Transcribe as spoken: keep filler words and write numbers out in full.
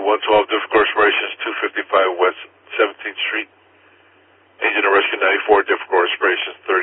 one twelve Difficult Respirations, two fifty-five West seventeenth Street. Engine and Rescue ninety-four Difficult Respirations, thirty.